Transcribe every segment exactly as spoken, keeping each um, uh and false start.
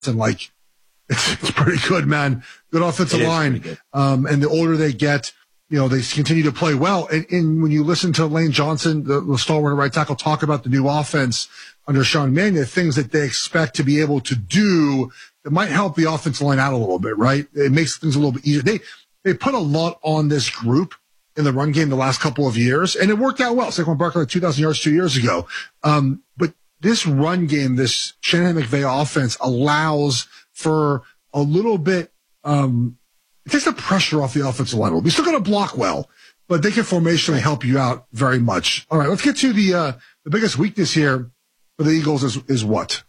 and like, it's, it's pretty good, man. Good offensive line. Um, and the older they get, you know, they continue to play well. And, and when you listen to Lane Johnson, the, the stalwart right tackle, talk about the new offense under Sean Mannion, things that they expect to be able to do that might help the offensive line out a little bit, right? It makes things a little bit easier. They, they put a lot on this group in the run game the last couple of years, and it worked out well. Saquon Barkley, two thousand yards two years ago. Um, but this run game, this Shanahan McVay offense allows for a little bit, um, it takes the pressure off the offensive line. We're still going to block well, but they can formationally help you out very much. All right, let's get to the, uh, the biggest weakness here for the Eagles is, is what?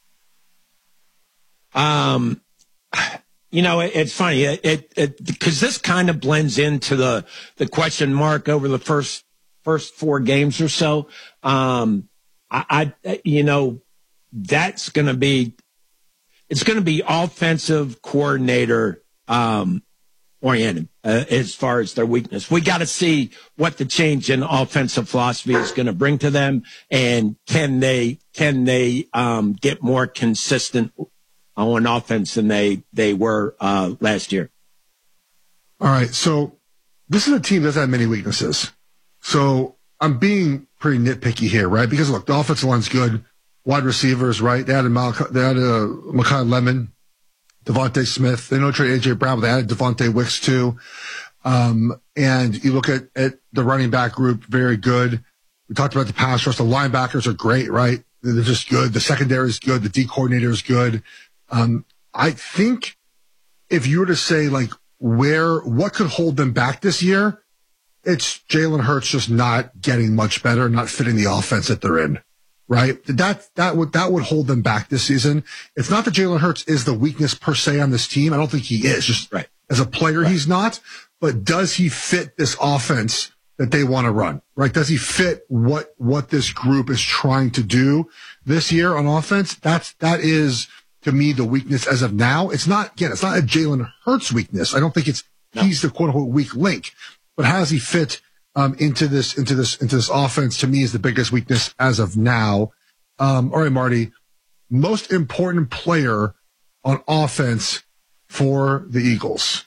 Um, You know, it, it's funny, it, it, it, because this kind of blends into the, the question mark over the first, first four games or so. Um, I, I you know, that's going to be, it's going to be offensive coordinator, um, oriented, uh, as far as their weakness. We got to see what the change in offensive philosophy is going to bring to them, and can they, can they, um, get more consistent on offense than they, they were uh, last year. All right, so this is a team that doesn't have many weaknesses. So I'm being pretty nitpicky here, right? Because, look, the offensive line's good. Wide receivers, right? They added, Mal- they added uh, Mekhi Lemon, Devontae Smith. They no trade A J Brown, but they added Devontae Wicks too. Um, and you look at, at the running back group, very good. We talked about the pass rush. The linebackers are great, right? They're just good. The secondary is good. The D coordinator is good. Um, I think if you were to say, like, where, what could hold them back this year, it's Jalen Hurts just not getting much better, not fitting the offense that they're in, right? That, that would, that would hold them back this season. It's not that Jalen Hurts is the weakness per se on this team. I don't think he is. Just right. As a player, right. He's not. But does he fit this offense that they want to run, right? Does he fit what, what this group is trying to do this year on offense? That's, that is, to me, the weakness as of now. It's not, again, it's not a Jalen Hurts weakness. I don't think it's, no. He's the quote unquote weak link, but how does he fit, um, into this, into this, into this offense, to me, is the biggest weakness as of now. Um, all right, Marty, most important player on offense for the Eagles.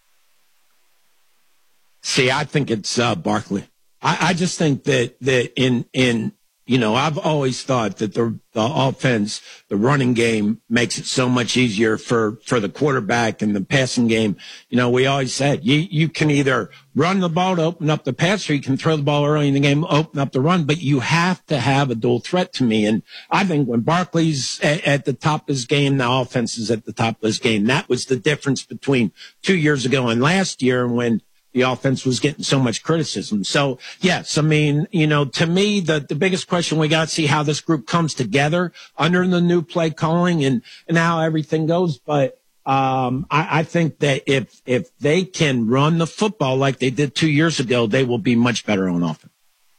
See, I think it's, uh, Barkley. I, I just think that, that in, in, you know, I've always thought that the, the offense, the running game makes it so much easier for, for the quarterback, and the passing game. You know, we always said you, you can either run the ball to open up the pass, or you can throw the ball early in the game, open up the run, but you have to have a dual threat to me. And I think when Barkley's at, at the top of his game, the offense is at the top of his game. That was the difference between two years ago and last year, when the offense was getting so much criticism. So, yes, I mean, you know, to me, the, the biggest question, we got to see how this group comes together under the new play calling, and, and how everything goes. But um, I, I think that if if they can run the football like they did two years ago, they will be much better on offense.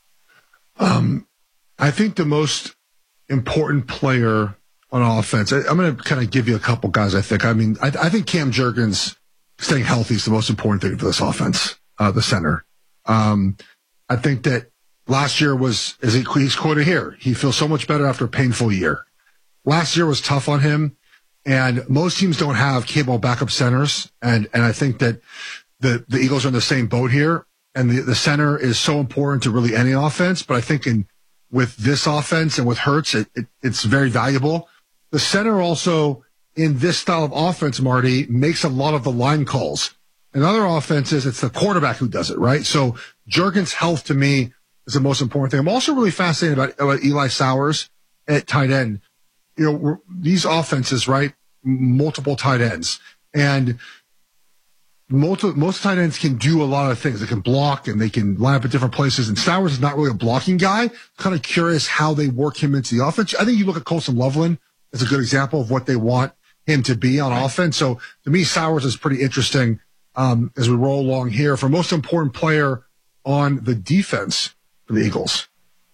Um, I think the most important player on offense, I, I'm going to kind of give you a couple guys, I think. I mean, I, I think Cam Jurgens staying healthy is the most important thing for this offense, uh, the center. Um, I think that last year was, as he, he's quoted here, he feels so much better after a painful year. Last year was tough on him, and most teams don't have capable backup centers. And, and I think that the, the Eagles are in the same boat here, and the, the center is so important to really any offense. But I think in, with this offense and with Hurts, it, it, it's very valuable. The center also, in this style of offense, Marty, makes a lot of the line calls. In other offenses, it's the quarterback who does it, right? So Jurgens' health, to me, is the most important thing. I'm also really fascinated about, about Eli Sowers at tight end. You know, we're, these offenses, right, multiple tight ends. And most, most tight ends can do a lot of things. They can block, and they can line up at different places. And Sowers is not really a blocking guy. Kind of curious how they work him into the offense. I think you look at Colson Loveland as a good example of what they want him to be on offense. So to me, Sowers is pretty interesting um, as we roll along here. For most important player on the defense for the Eagles.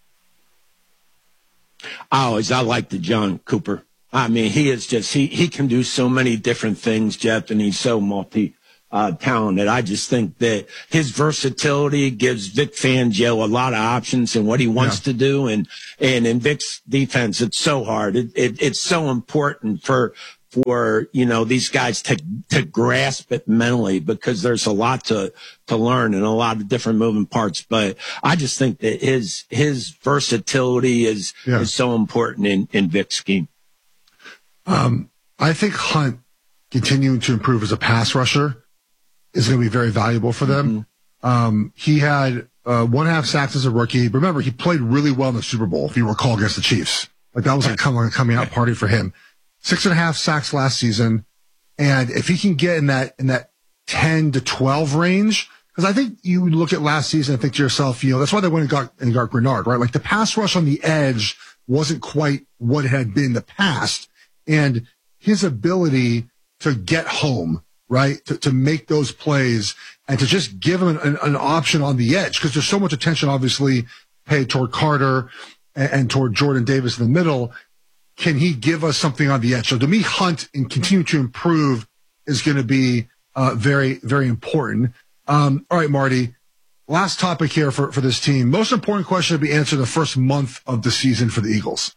I always, I like the John Cooper. I mean, he is just, he, he can do so many different things, Jeff, and he's so multi uh, talented. I just think that his versatility gives Vic Fangio a lot of options in what he wants yeah. to do. And, and in Vic's defense, it's so hard. It, it, it's so important for, for, you know, these guys to, to grasp it mentally, because there's a lot to, to learn and a lot of different moving parts. But I just think that his, his versatility is, yeah. is so important in, in Vic's scheme. Um, I think Hunt continuing to improve as a pass rusher is going to be very valuable for them. Mm-hmm. Um, he had, uh, one half sacks as a rookie. Remember, he played really well in the Super Bowl, if you recall, against the Chiefs. Like that was like a coming out party for him. Six and a half sacks last season. And if he can get in that, in that ten to twelve range, because I think you look at last season and think to yourself, you know, that's why they went and got, and got Grenard, right? Like the pass rush on the edge wasn't quite what it had been in the past. And his ability to get home, right? To, to make those plays and to just give him an, an option on the edge, because there's so much attention obviously paid toward Carter and, and toward Jordan Davis in the middle. Can he give us something on the edge? So to me, Hunt and continue to improve is going to be uh, very, very important. Um, all right, Marty, last topic here for, for this team. Most important question to be answered the first month of the season for the Eagles.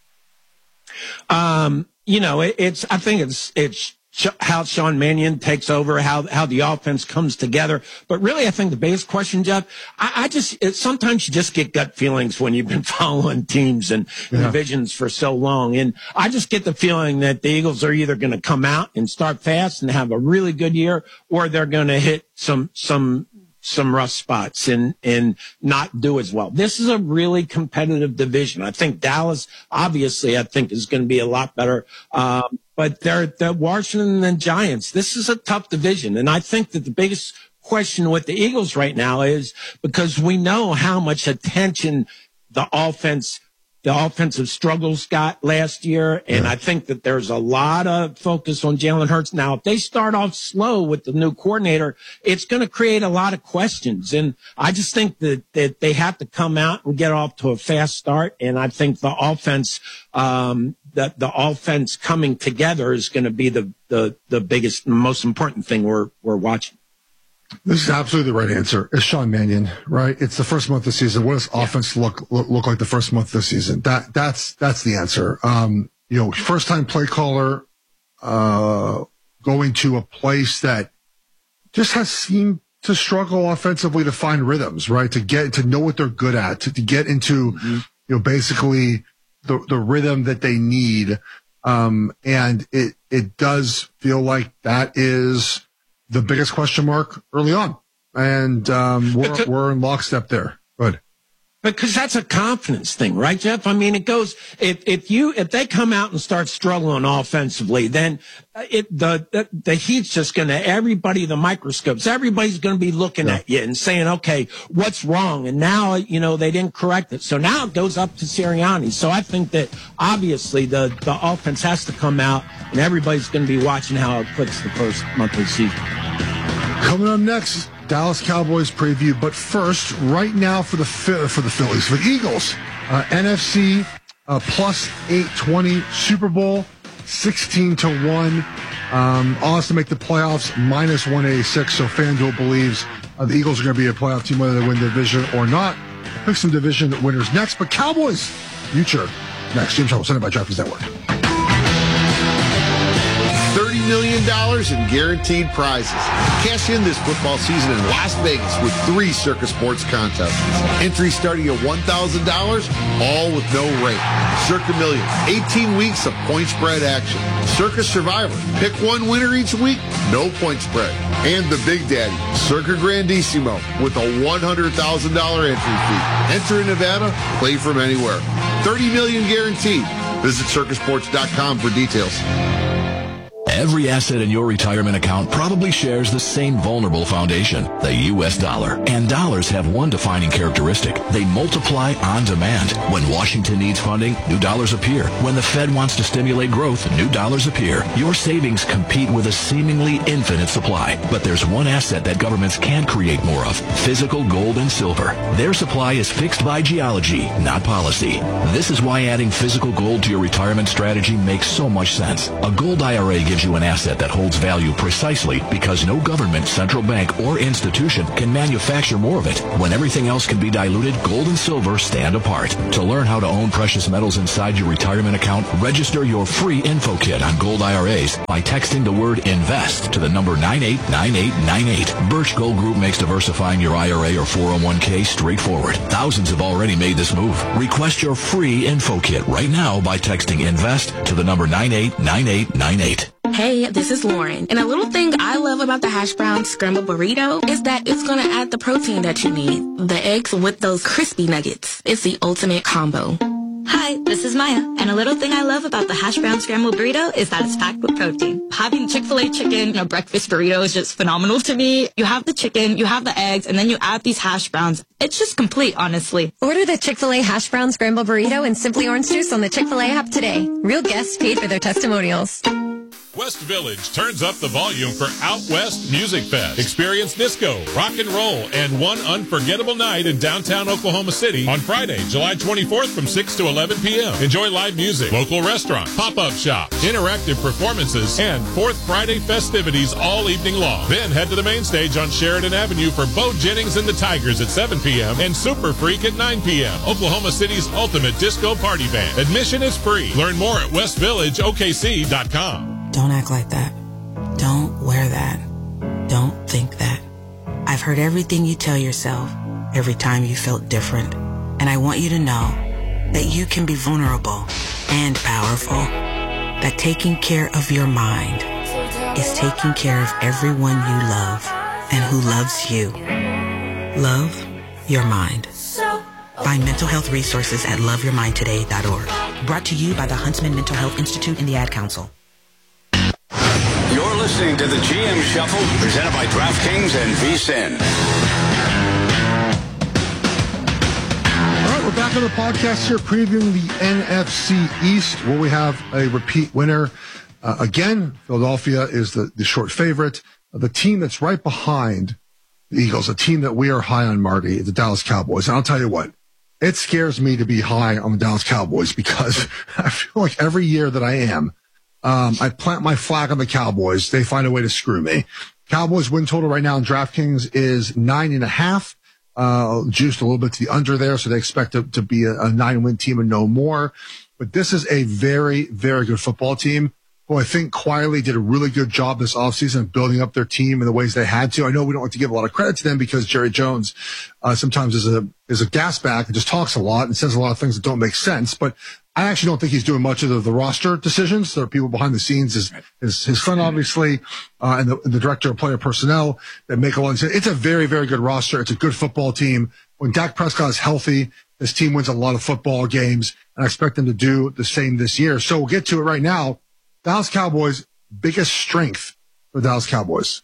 Um, you know, it, it's, I think it's, it's, how Sean Mannion takes over, how how the offense comes together. But really, I think the biggest question, Jeff, I, I just it, sometimes you just get gut feelings when you've been following teams and, yeah. and divisions for so long. And I just get the feeling that the Eagles are either going to come out and start fast and have a really good year, or they're going to hit some some some rough spots and and not do as well. This is a really competitive division. I think Dallas, obviously, I think is going to be a lot better. Um, But they're, they're Washington and Giants. This is a tough division. And I think that the biggest question with the Eagles right now is because we know how much attention the offense, the offensive struggles got last year. And yeah. I think that there's a lot of focus on Jalen Hurts. Now, if they start off slow with the new coordinator, it's going to create a lot of questions. And I just think that, that they have to come out and get off to a fast start. And I think the offense, um, The, the offense coming together is going to be the, the, the biggest, most important thing we're, we're watching. This is absolutely the right answer. It's Sean Mannion, right? It's the first month of the season. What does yeah. offense look, look, look like the first month of the season? That, that's, that's the answer. Um, you know, first time play caller, uh, going to a place that just has seemed to struggle offensively to find rhythms, right? To get, to know what they're good at, to, to get into, mm-hmm. you know, basically, the the rhythm that they need. Um, and it, it does feel like that is the biggest question mark early on. And, um, we're, we're in lockstep there. Good. Because that's a confidence thing, right, Jeff? I mean, it goes, if, if you, if they come out and start struggling offensively, then it, the, the, the heat's just going to, everybody, the microscopes, everybody's going to be looking yeah. at you and saying, okay, what's wrong? And now, you know, they didn't correct it. So now it goes up to Sirianni. So I think that obviously the, the offense has to come out and everybody's going to be watching how it clicks the first month of the season. Coming up next, Dallas Cowboys preview. But first, right now for the for the Phillies, for the Eagles, uh, N F C uh, plus eight twenty, Super Bowl sixteen to one. Um, odds to make the playoffs minus one eighty-six. So FanDuel believes uh, the Eagles are going to be a playoff team whether they win the division or not. I'll pick some division winners next. But Cowboys future next. James Harrell, presented by DraftKings Network. thirty million dollars in guaranteed prizes. Cash in this football season in Las Vegas with three Circa Sports contests. Entry starting at one thousand dollars, all with no rate. Circa Millions, eighteen weeks of point spread action. Circa Survivor, pick one winner each week, no point spread. And the Big Daddy, Circa Grandissimo, with a one hundred thousand dollars entry fee. Enter in Nevada, play from anywhere. thirty million dollars guaranteed. Visit circa sports dot com for details. Every asset in your retirement account probably shares the same vulnerable foundation, the U S dollar. And dollars have one defining characteristic. They multiply on demand. When Washington needs funding, new dollars appear. When the Fed wants to stimulate growth, new dollars appear. Your savings compete with a seemingly infinite supply. But there's one asset that governments can't create more of, physical gold and silver. Their supply is fixed by geology, not policy. This is why adding physical gold to your retirement strategy makes so much sense. A gold I R A gives you you an asset that holds value precisely because no government, central bank, or institution can manufacture more of it. When everything else can be diluted, gold and silver stand apart. To learn how to own precious metals inside your retirement account, register your free info kit on gold I R As by texting the word INVEST to the number nine eight nine eight nine eight. Birch Gold Group makes diversifying your I R A or four oh one k straightforward. Thousands have already made this move. Request your free info kit right now by texting INVEST to the number nine eight nine eight nine eight. Hey, this is Lauren. And a little thing I love about the hash brown scramble burrito is that it's going to add the protein that you need. The eggs with those crispy nuggets. It's the ultimate combo. Hi, this is Maya. And a little thing I love about the hash brown scramble burrito is that it's packed with protein. Having Chick-fil-A chicken in a breakfast burrito is just phenomenal to me. You have the chicken, you have the eggs, and then you add these hash browns. It's just complete, honestly. Order the Chick-fil-A hash brown scramble burrito and Simply Orange Juice on the Chick-fil-A app today. Real guests paid for their testimonials. West Village turns up the volume for Out West Music Fest. Experience disco, rock and roll, and one unforgettable night in downtown Oklahoma City on Friday, July twenty-fourth from six to eleven p.m. Enjoy live music, local restaurants, pop-up shops, interactive performances, and Fourth Friday festivities all evening long. Then head to the main stage on Sheridan Avenue for Bo Jennings and the Tigers at seven p.m. and Super Freak at nine p.m. Oklahoma City's ultimate disco party band. Admission is free. Learn more at west village o k c dot com. Don't act like that. Don't wear that. Don't think that. I've heard everything you tell yourself every time you felt different. And I want you to know that you can be vulnerable and powerful. That taking care of your mind is taking care of everyone you love and who loves you. Love your mind. Find mental health resources at love your mind today dot org. Brought to you by the Huntsman Mental Health Institute and the Ad Council. You're listening to the G M Shuffle, presented by DraftKings and V S I N. All right, we're back on the podcast here, previewing the N F C East, where we have a repeat winner. Uh, again, Philadelphia is the, the short favorite. Uh, the team that's right behind the Eagles, a team that we are high on, Marty, the Dallas Cowboys. And I'll tell you what, it scares me to be high on the Dallas Cowboys because I feel like every year that I am, Um, I plant my flag on the Cowboys. They find a way to screw me. Cowboys win total right now in DraftKings is nine and a half, uh, juiced a little bit to the under there. So they expect to, to be a, a nine win team and no more. But this is a very, very good football team who I think quietly did a really good job this offseason of building up their team in the ways they had to. I know we don't like to give a lot of credit to them because Jerry Jones, uh, sometimes is a, is a gas bag and just talks a lot and says a lot of things that don't make sense. But I actually don't think he's doing much of the, the roster decisions. There are people behind the scenes, his, his, his son, obviously, uh, and the, and the director of player personnel that make a lot of sense. It's a very, very good roster. It's a good football team. When Dak Prescott is healthy, this team wins a lot of football games, and I expect them to do the same this year. So we'll get to it right now. Dallas Cowboys, biggest strength for Dallas Cowboys.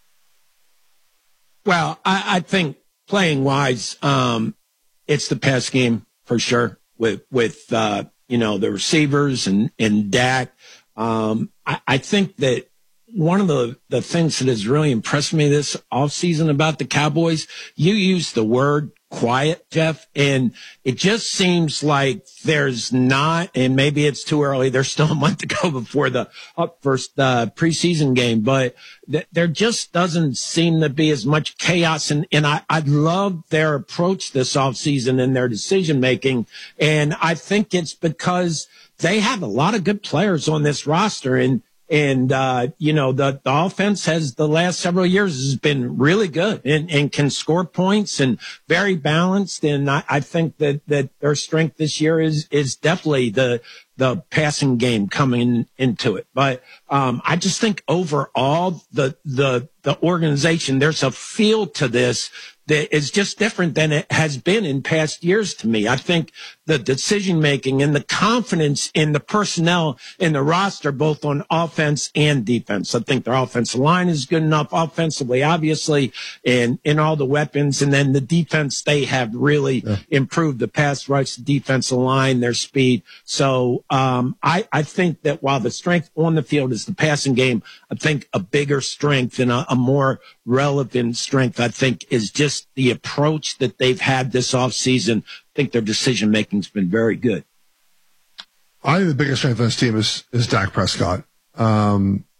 Well, I, I think playing wise, um, it's the pass game for sure with, with, uh, you know, the receivers and, and Dak. Um, I, I think that one of the, the things that has really impressed me this offseason about the Cowboys, you used the word quiet, Jeff, and it just seems like there's not, and maybe it's too early. There's still a month to go before the up first uh, preseason game, but th- there just doesn't seem to be as much chaos. And, and I, I love their approach this offseason and their decision making. And I think it's because they have a lot of good players on this roster. And And, uh, you know, the, the offense has the last several years has been really good and, and can score points and very balanced. And I, I think that, that their strength this year is, is definitely the, the passing game coming into it. But, um, I just think overall the, the, the organization, there's a feel to this that is just different than it has been in past years to me. I think the decision making and the confidence in the personnel in the roster, both on offense and defense. I think their offensive line is good enough offensively, obviously, and in all the weapons. And then the defense, they have really yeah. improved the pass rush, the defensive line, their speed. So, um, I, I think that while the strength on the field is the passing game, I think a bigger strength and a, a more relevant strength, I think, is just the approach that they've had this offseason. I think their decision making has been very good. I think the biggest strength of this team is is Dak Prescott. Um,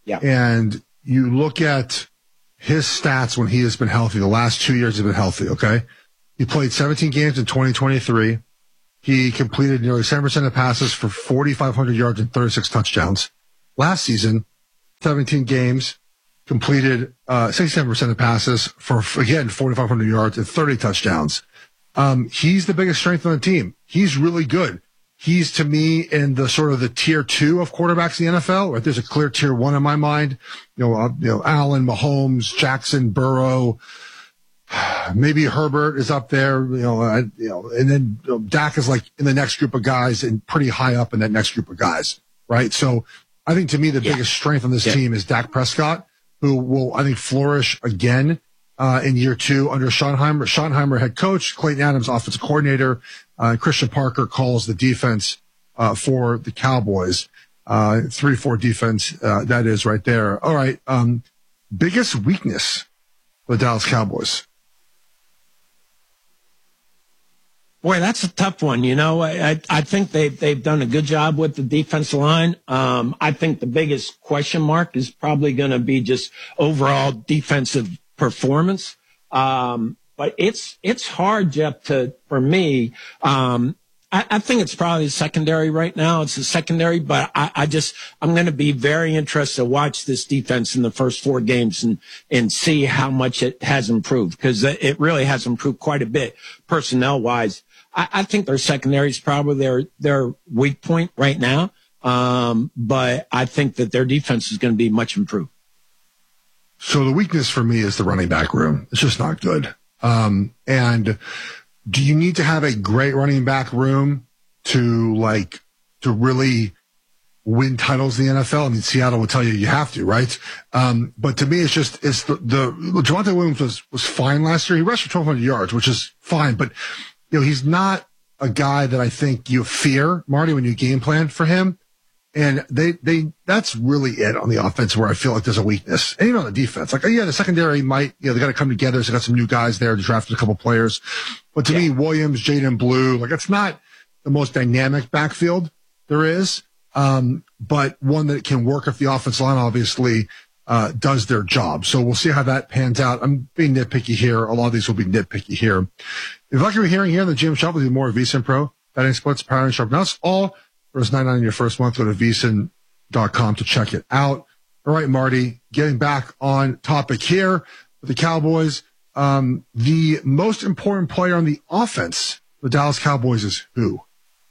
Yeah. And you look at his stats when he has been healthy. The last two years have been healthy, okay? He played seventeen games in twenty twenty-three. He completed nearly seven percent of passes for forty-five hundred yards and thirty-six touchdowns. Last season, seventeen games, completed uh, sixty-seven percent of passes for, again, forty-five hundred yards and thirty touchdowns. Um, he's the biggest strength on the team. He's really good. He's, to me, in the sort of the tier two of quarterbacks in the N F L. Right? There's a clear tier one in my mind. You know, uh, you know, Allen, Mahomes, Jackson, Burrow, maybe Herbert is up there. You know, uh, you know, and then you know, Dak is like in the next group of guys and pretty high up in that next group of guys. Right. So I think to me the yeah. biggest strength on this yeah. team is Dak Prescott, who will I think flourish again uh, in year two under Schottenheimer. Schottenheimer head coach, Clayton Adams offensive coordinator. Uh, Christian Parker calls the defense, uh, for the Cowboys. Uh, three four defense, uh, that is right there. All right. Um, biggest weakness for the Dallas Cowboys. Boy, that's a tough one. You know, I, I think they've, they've done a good job with the defensive line. Um, I think the biggest question mark is probably going to be just overall defensive performance. Um, But it's it's hard, Jeff, to for me. Um, I, I think it's probably the secondary right now. It's the secondary, but I, I just I'm going to be very interested to watch this defense in the first four games and and see how much it has improved, because it really has improved quite a bit personnel wise. I, I think their secondary is probably their their weak point right now, um, but I think that their defense is going to be much improved. So the weakness for me is the running back room. It's just not good. Um, and do you need to have a great running back room to like, to really win titles in the N F L? I mean, Seattle would tell you you have to, right? Um, but to me, it's just, it's the, the, Javonte Williams was, was fine last year. He rushed for twelve hundred yards, which is fine, but you know, he's not a guy that I think you fear, Marty, when you game plan for him. And they, they, that's really it on the offense where I feel like there's a weakness. And even on the defense, like, yeah, the secondary might, you know, they got to come together. So they got some new guys there to draft a couple players. But to yeah. me, Williams, Jaden Blue, like, it's not the most dynamic backfield there is. Um, but one that can work if the offensive line obviously, uh, does their job. So we'll see how that pans out. I'm being nitpicky here. A lot of these will be nitpicky here. If like you're hearing here on the Jim Shuffle, do more VSiN Pro, betting splits, power and sharp. Now it's all. First nine ninety your first month. Go to V S I N dot com to check it out. All right, Marty, getting back on topic here with the Cowboys. Um, the most important player on the offense, the Dallas Cowboys, is who?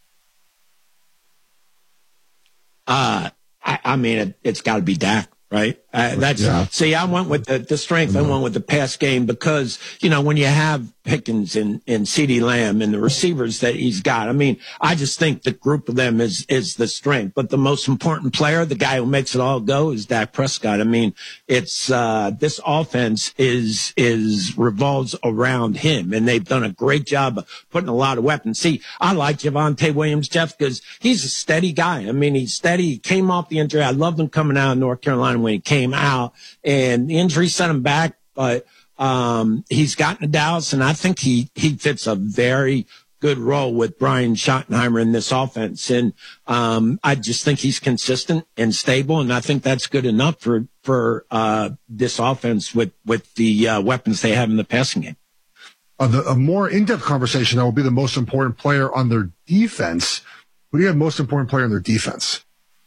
Uh, I, I mean, it, it's got to be Dak, right? Uh, that's yeah. See, I went with the, the strength. I went with the pass game because, you know, when you have Pickens and, and CeeDee Lamb and the receivers that he's got, I mean, I just think the group of them is, is the strength. But the most important player, the guy who makes it all go, is Dak Prescott. I mean, it's, uh, this offense is, is revolves around him, and they've done a great job of putting a lot of weapons. See, I like Javonte Williams, Jeff, because he's a steady guy. I mean, he's steady. He came off the injury. I loved him coming out of North Carolina when he came out, and the injury set him back, but um he's gotten to Dallas, and I think he he fits a very good role with Brian Schottenheimer in this offense. And um I just think he's consistent and stable, and I think that's good enough for for uh this offense with with the uh, weapons they have in the passing game. Uh, the, a more in-depth conversation that will be the most important player on their defense. Who do you have most important player on their defense?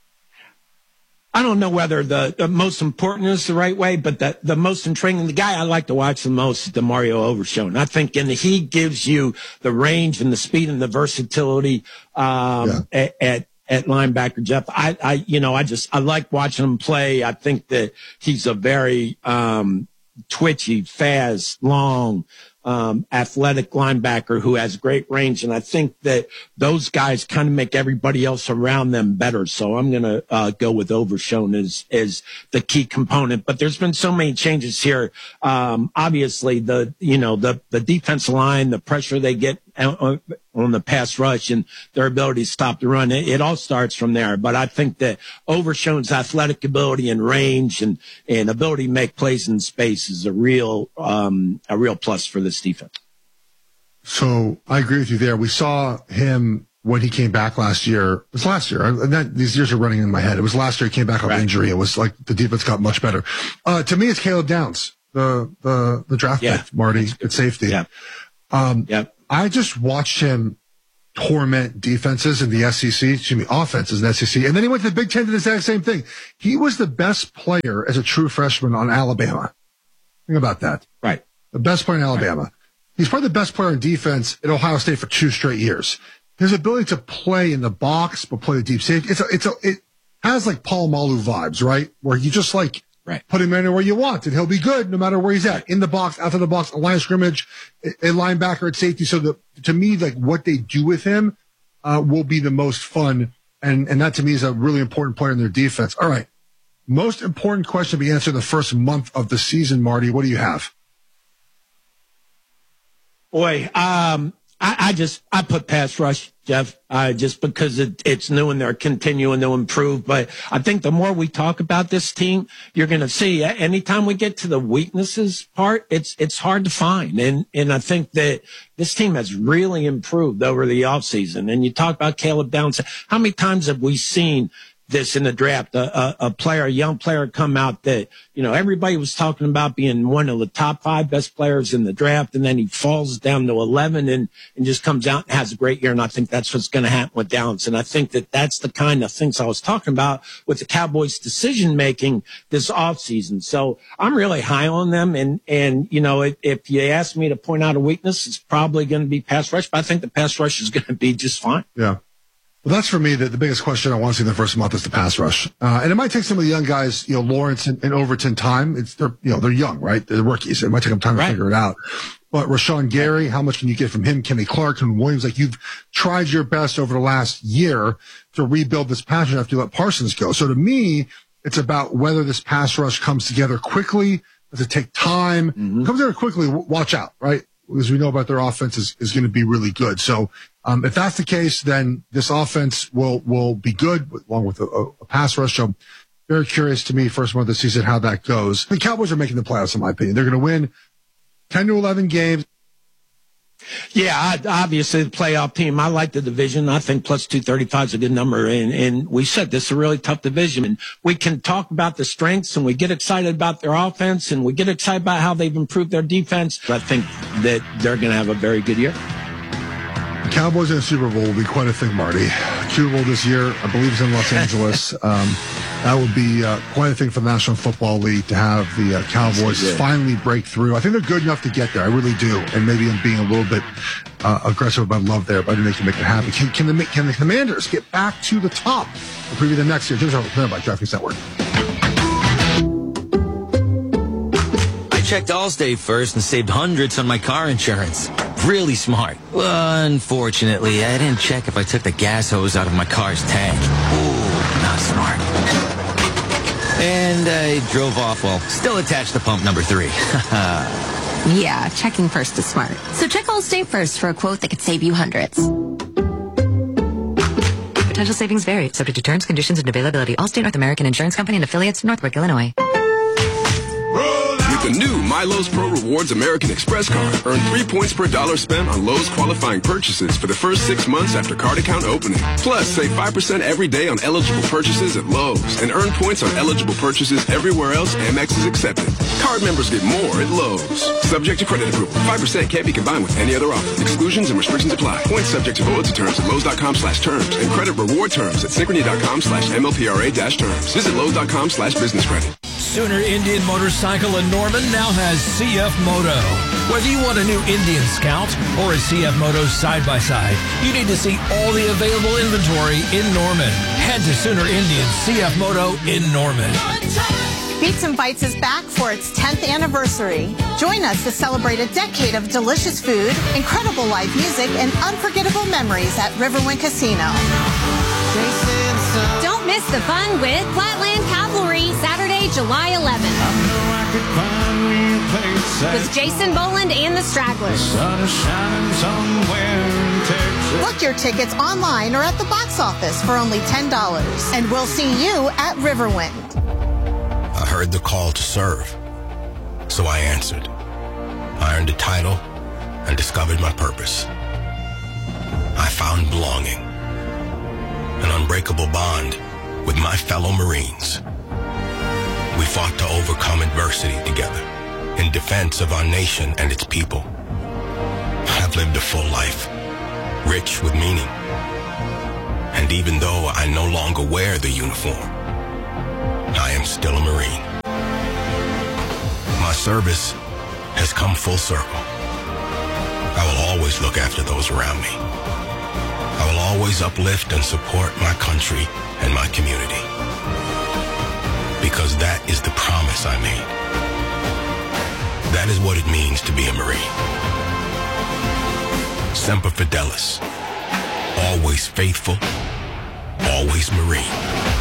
I don't know whether the, the most important is the right way, but the, the most intriguing, the guy I like to watch the most is DeMario Overshown. I think and he gives you the range and the speed and the versatility um, yeah. at, at at linebacker, Jeff. I, I, you know, I just I like watching him play. I think that he's a very um, twitchy, fast, long, um, athletic linebacker who has great range. And I think that those guys kind of make everybody else around them better. So I'm going to uh, go with Overshown as, as the key component. But there's been so many changes here. Um, obviously the, you know, the, the defensive line, the pressure they get on the pass rush and their ability to stop the run. It, it all starts from there. But I think that Overshown's athletic ability and range and, and ability to make plays in space is a real, um, a real plus for this defense. So I agree with you there. We saw him when he came back last year. It was last year. And that, these years are running in my head. It was last year he came back off right. injury. It was like the defense got much better. Uh, to me, it's Caleb Downs, the, the, the draft yeah. pick, Marty, at safety. Yeah. Um, yeah. I just watched him torment defenses in the S E C, excuse me, offenses in the S E C. And then he went to the Big Ten to the exact same thing. He was the best player as a true freshman on Alabama. Think about that. Right. The best player in Alabama. Right. He's probably the best player in defense at Ohio State for two straight years. His ability to play in the box, but play the deep safety, it's a, it's a, it has like Paul Malu vibes, right? Where you just like, right. put him anywhere you want and he'll be good no matter where he's at. In the box, outside the box, a line of scrimmage, a linebacker at safety. So the, to me, like what they do with him, uh, will be the most fun. And, and that to me is a really important player in their defense. All right. Most important question to be answered in the first month of the season, Marty. What do you have? Boy, um, I, I just, I put pass rush, Jeff, uh, just because it, it's new and they're continuing to improve. But I think the more we talk about this team, you're going to see anytime we get to the weaknesses part, it's, it's hard to find. And, and I think that this team has really improved over the offseason. And you talk about Caleb Downs. How many times have we seen this in the draft, a, a, a player, a young player come out that, you know, everybody was talking about being one of the top five best players in the draft. And then he falls down to eleven and, and just comes out and has a great year. And I think that's what's going to happen with Downs. And I think that that's the kind of things I was talking about with the Cowboys decision making this offseason. So I'm really high on them. And, and, you know, if, if you ask me to point out a weakness, it's probably going to be pass rush, but I think the pass rush is going to be just fine. Yeah. Well, that's for me the, the biggest question I want to see in the first month is the pass rush. Uh, and it might take some of the young guys, you know, Lawrence and, and Overton time. It's, they're, you know, they're young, right? They're rookies. It might take them time to right. figure it out. But Rashawn Gary, how much can you get from him? Kenny Clark and Williams, like you've tried your best over the last year to rebuild this pass rush after you let Parsons go. So to me, it's about whether this pass rush comes together quickly. Does it take time? Mm-hmm. It comes together quickly. Watch out, right? Because we know about their offense is, is going to be really good. So, um, if that's the case, then this offense will, will be good along with a, a pass rush. So very curious to me, first month of the season, how that goes. The Cowboys are making the playoffs, in my opinion. They're going to win ten to eleven games. Yeah, I, obviously the playoff team. I like the division. I think plus two thirty-five is a good number. And, and we said this is a really tough division. And we can talk about the strengths and we get excited about their offense and we get excited about how they've improved their defense. I think that they're going to have a very good year. Cowboys in the Super Bowl will be quite a thing, Marty. Super Bowl this year, I believe, is in Los Angeles. Um, that would be uh, quite a thing for the National Football League to have the uh, Cowboys yes, finally break through. I think they're good enough to get there. I really do. And maybe I'm being a little bit uh, aggressive about love there, but I think they can make it happen. Can, can, the, can the Commanders get back to the top? We'll preview them next year. James Harville, presented by DraftKings Network. I checked Allstate first and saved hundreds on my car insurance. Really smart. Unfortunately, I didn't check if I took the gas hose out of my car's tank. Ooh, not smart. And I drove off while still attached to pump number three. Yeah, checking first is smart. So check Allstate first for a quote that could save you hundreds. Potential savings vary, subject to terms, conditions, and availability. Allstate North American Insurance Company and affiliates, Northbrook, Illinois. The new MyLowe's Pro Rewards American Express card. Earn three points per dollar spent on Lowe's qualifying purchases for the first six months after card account opening. Plus, save five percent every day on eligible purchases at Lowe's and earn points on eligible purchases everywhere else Amex is accepted. Card members get more at Lowe's. Subject to credit approval. five percent can't be combined with any other offer. Exclusions and restrictions apply. Points subject to loyalty terms at Lowe's.com slash terms and credit reward terms at Synchrony.com slash MLPRA dash terms. Visit Lowe's.com slash business credit. Sooner Indian Motorcycle in Norman now has C F Moto. Whether you want a new Indian Scout or a C F Moto side-by-side, you need to see all the available inventory in Norman. Head to Sooner Indian C F Moto in Norman. Beats and Bites is back for its tenth anniversary. Join us to celebrate a decade of delicious food, incredible live music, and unforgettable memories at Riverwind Casino. Don't miss the fun with Flatland Cavalry, Saturday, July eleventh. With Jason Boland and the Stragglers. Book your tickets online or at the box office for only ten dollars. And we'll see you at Riverwind. I heard the call to serve, so I answered. I earned a title and discovered my purpose. I found belonging. an unbreakable bond with my fellow Marines. We fought to overcome adversity together in defense of our nation and its people. I've lived a full life, rich with meaning. And even though I no longer wear the uniform, I am still a Marine. My service has come full circle. I will always look after those around me. I will always uplift and support my country and my community. Because that is the promise I made. That is what it means to be a Marine. Semper Fidelis. Always faithful. Always Marine.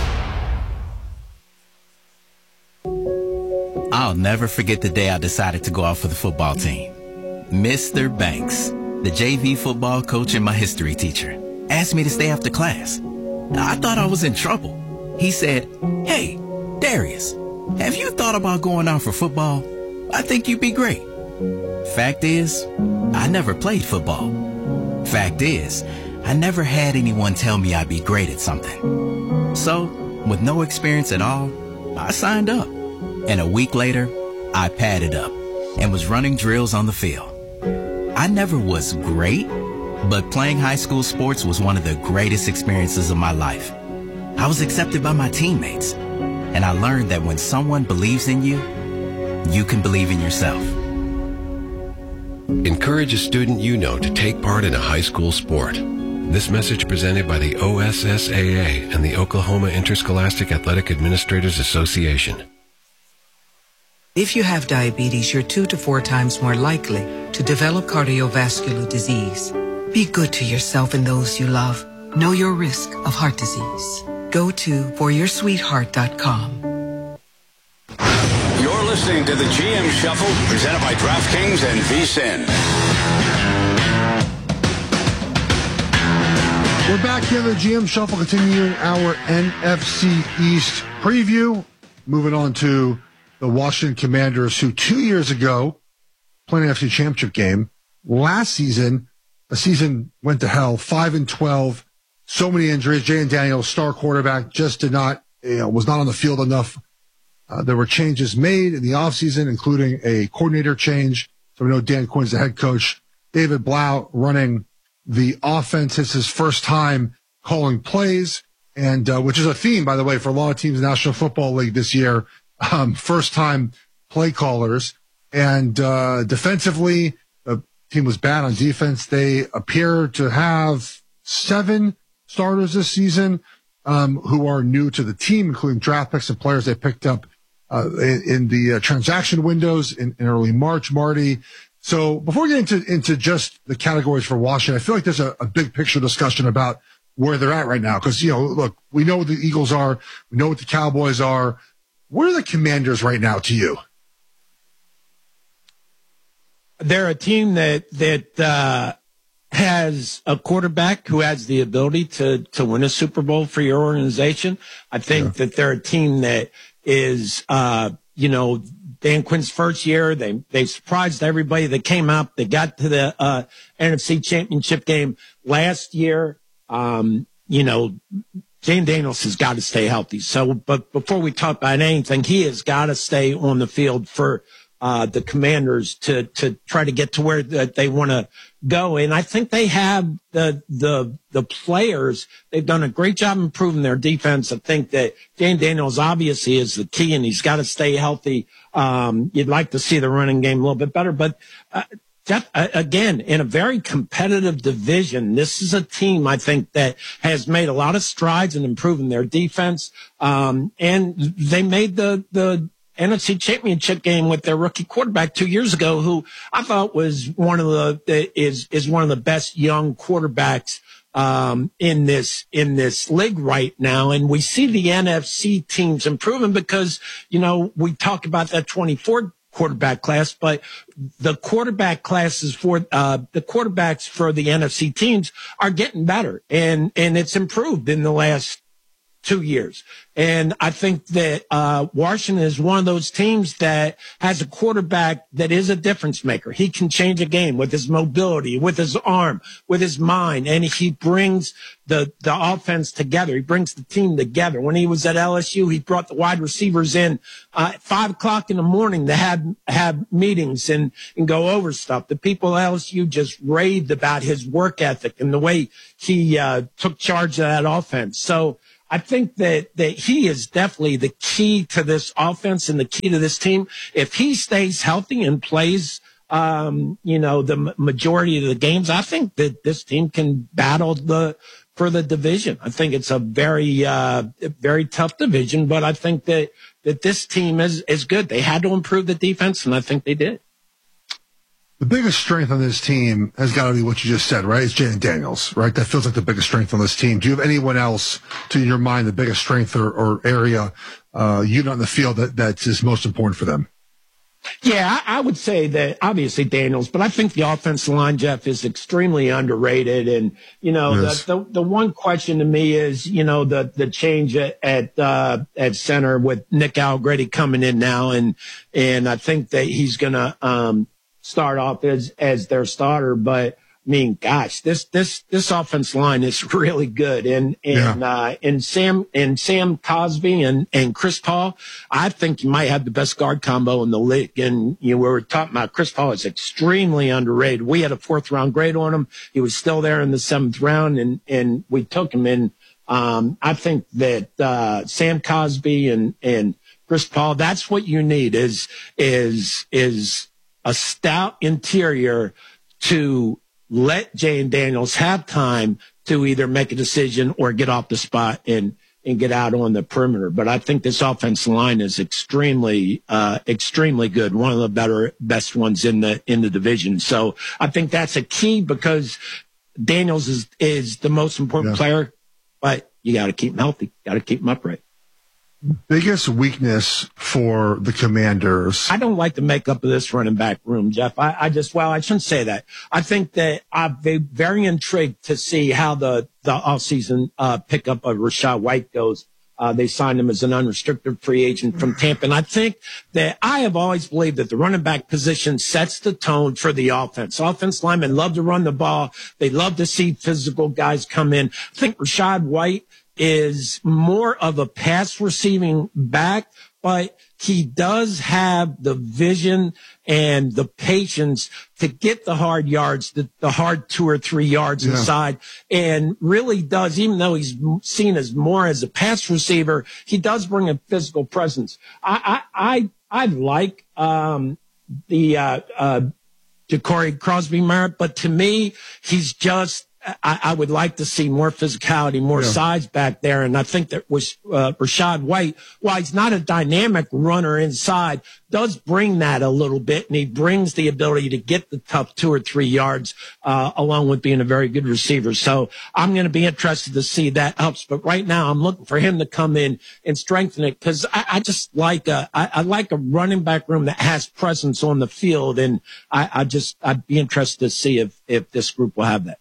I'll never forget the day I decided to go out for the football team. Mister Banks, the J V football coach and my history teacher, asked me to stay after class. I thought I was in trouble. He said, "Hey, Darius, have you thought about going out for football? I think you'd be great." Fact is, I never played football. Fact is, I never had anyone tell me I'd be great at something. So, with no experience at all, I signed up. And a week later, I padded up and was running drills on the field. I never was great, but playing high school sports was one of the greatest experiences of my life. I was accepted by my teammates, and I learned that when someone believes in you, you can believe in yourself. Encourage a student you know to take part in a high school sport. This message presented by the O S S A A and the Oklahoma Interscholastic Athletic Administrators Association. If you have diabetes, you're two to four times more likely to develop cardiovascular disease. Be good to yourself and those you love. Know your risk of heart disease. Go to for your sweetheart dot com. You're listening to the G M Shuffle, presented by DraftKings and V S I N. We're back here in the G M Shuffle, continuing our N F C East preview. Moving on to the Washington Commanders, who two years ago played an N F C Championship game. Last season, the season went to hell, five and twelve. So many injuries. Jay and Daniels, star quarterback, just did not, you know, was not on the field enough. Uh, there were changes made in the offseason, including a coordinator change. So we know Dan Quinn's the head coach. David Blau running the offense. It's his first time calling plays, and uh, which is a theme, by the way, for a lot of teams in the National Football League this year. Um, first time play callers. And uh, defensively, the team was bad on defense. They appear to have seven starters this season um, who are new to the team, including draft picks and players they picked up uh, in, in the uh, transaction windows in, in early March, Marty. So before we get into, into just the categories for Washington, I feel like there's a, a big picture discussion about where they're at right now. Because, you know, look, we know what the Eagles are. We know what the Cowboys are. Where are the Commanders right now to you? They're a team that, that, uh, has a quarterback who has the ability to, to win a Super Bowl for your organization. I think yeah. that they're a team that is, uh, you know, Dan Quinn's first year. They, they surprised everybody that came up. They got to the, uh, N F C Championship game last year. Um, you know, Jane Daniels has got to stay healthy. So, but before we talk about anything, he has got to stay on the field for, uh, the Commanders to, to try to get to where that they want to go. And I think they have the, the, the players. They've done a great job improving their defense. I think that Jane Daniels obviously is the key, and he's got to stay healthy. Um, you'd like to see the running game a little bit better, but, uh, Jeff, again, in a very competitive division, this is a team, I think, that has made a lot of strides in improving their defense. Um, and they made the, the N F C Championship game with their rookie quarterback two years ago, who I thought was one of the, is, is one of the best young quarterbacks, um, in this, in this league right now. And we see the N F C teams improving because, you know, we talk about that twenty-four quarterback class, but the quarterback classes for, uh, the quarterbacks for the N F C teams are getting better, and, and it's improved in the last two years. And I think that uh Washington is one of those teams that has a quarterback that is a difference maker. He can change a game with his mobility, with his arm, with his mind, and he brings the the offense together. He brings the team together. When he was at L S U, he brought the wide receivers in uh, at five o'clock in the morning to have have meetings and and go over stuff. The people at L S U just raved about his work ethic and the way he uh took charge of that offense. So I think that, that he is definitely the key to this offense and the key to this team. If he stays healthy and plays, um, you know, the majority of the games, I think that this team can battle the, for the division. I think it's a very, uh, very tough division, but I think that, that this team is, is good. They had to improve the defense, and I think they did. The biggest strength on this team has got to be what you just said, right? It's Jayden Daniels, right? That feels like the biggest strength on this team. Do you have anyone else, to your mind, the biggest strength or, or area, uh, unit on the field that, that is most important for them? Yeah, I, I would say that obviously Daniels, but I think the offensive line, Jeff, is extremely underrated. And, you know, yes. the, the, the one question to me is, you know, the, the change at, at, uh, at center with Nick Algrady coming in now. And, and I think that he's going to, um, start off as, as their starter. But I mean, gosh, this, this, this offense line is really good. And, and, yeah. uh, and Sam, and Sam Cosby and, and Chris Paul, I think you might have the best guard combo in the league. And, you know, we were talking about Chris Paul is extremely underrated. We had a fourth round grade on him. He was still there in the seventh round, and, and we took him in. Um, I think that, uh, Sam Cosby and, and Chris Paul, that's what you need is, is, is, a stout interior to let Jayden Daniels have time to either make a decision or get off the spot and, and get out on the perimeter. But I think this offensive line is extremely, uh, extremely good. One of the better, best ones in the, in the division. So I think that's a key because Daniels is, is the most important yeah. player, but you got to keep him healthy. Got to keep him upright. Biggest weakness for the Commanders. I don't like the makeup of this running back room, Jeff. I, I just, well, I shouldn't say that. I think that I'm very intrigued to see how the, the offseason, uh, pickup of Rachaad White goes. Uh, they signed him as an unrestricted free agent from Tampa. And I think that I have always believed that the running back position sets the tone for the offense. Offense linemen love to run the ball. They love to see physical guys come in. I think Rachaad White is more of a pass receiving back, but he does have the vision and the patience to get the hard yards, the, the hard two or three yards yeah. inside, and really does, even though he's seen as more as a pass receiver, he does bring a physical presence. I, I, I, I like, um, the, uh, uh, Ja'Cory Crosby Merritt, but to me, he's just, I, I would like to see more physicality, more yeah. size back there. And I think that was, uh, Rachaad White, while he's not a dynamic runner inside, does bring that a little bit. And he brings the ability to get the tough two or three yards, uh, along with being a very good receiver. So I'm going to be interested to see that helps. But right now I'm looking for him to come in and strengthen it because I, I just like a, I, I like a running back room that has presence on the field. And I, I just, I'd be interested to see if, if this group will have that.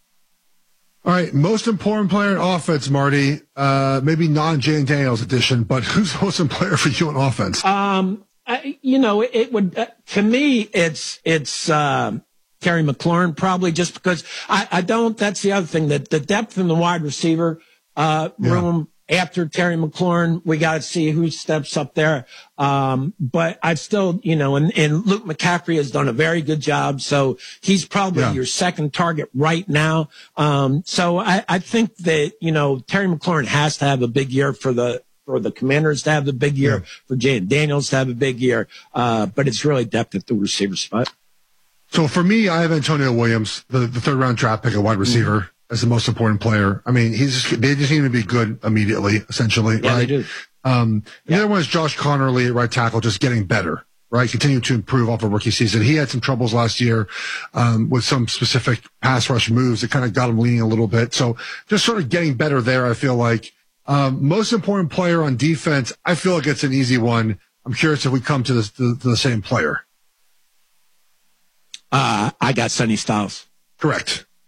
All right, most important player in offense, Marty. Uh, maybe non-Jayden Daniels edition, but who's the most important player for you in offense? Um, I, you know, it, it would uh, to me, it's it's uh, Terry McLaurin probably just because I, I don't. That's the other thing that the depth in the wide receiver uh, yeah. room. After Terry McLaurin, we got to see who steps up there. Um, but I still, you know, and, and Luke McCaffrey has done a very good job. So he's probably yeah. your second target right now. Um, so I, I think that, you know, Terry McLaurin has to have a big year for the, for the Commanders to have a big year, yeah. for Jayden Daniels to have a big year. Uh, but it's really depth at the receiver spot. So for me, I have Antonio Williams, the, the third round draft pick, a wide receiver. Mm-hmm. As the most important player. I mean, he's just, they just need to be good immediately, essentially. Yeah, right? they do. Um, the yeah. other one is Josh Connerly at right tackle, just getting better, right? Continue to improve off a rookie season. He had some troubles last year, um, with some specific pass rush moves that kind of got him leaning a little bit. So just sort of getting better there, I feel like. Um, most important player on defense, I feel like it's an easy one. I'm curious if we come to, this, to, to the same player. Uh, I got Sonny Styles. Correct.